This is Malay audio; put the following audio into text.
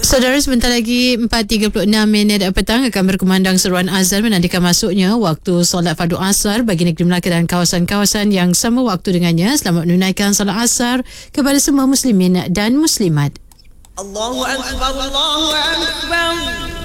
Saudara, sebentar lagi 4.36 petang akan berkumandang seruan azan menandakan masuknya waktu solat fardu asar bagi negeri Melaka dan kawasan-kawasan yang sama waktu dengannya. Selamat menunaikan solat asar kepada semua muslimin dan muslimat. Allahu Akbar, Allahu Akbar.